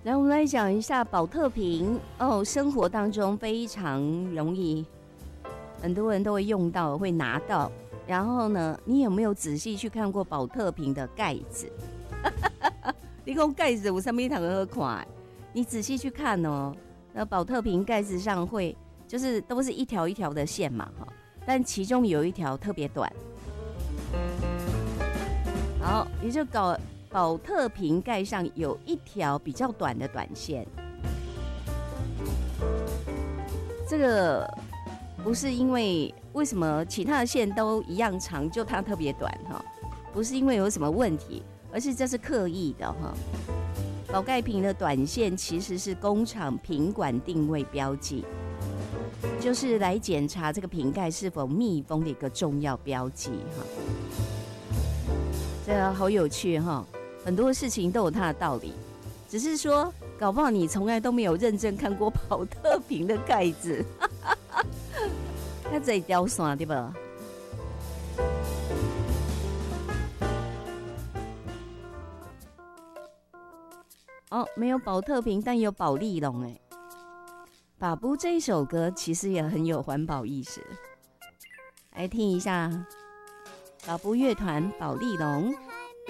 来，我们来讲一下保特瓶哦，生活当中非常容易，很多人都会用到，会拿到。然后呢，你有没有仔细去看过保特瓶的盖子？你讲盖子有什么通好看？你仔细去看哦，那保特瓶盖子上会就是都是一条一条的线嘛，哈，但其中有一条特别短。好，也就搞保特瓶盖上有一条比较短的短线。这个不是因为什么其他的线都一样长，就它特别短哈，不是因为有什么问题，而是这是刻意的哈。保盖瓶的短线其实是工厂品管定位标记，就是来检查这个瓶盖是否密封的一个重要标记哈。这个好有趣哈，很多事情都有它的道理，只是说搞不好你从来都没有认真看过保特瓶的盖子，它这一条线对吧？哦，没有保特瓶，但有保丽龙哎。把布这一首歌其实也很有环保意识，来听一下。把布乐团保丽龙。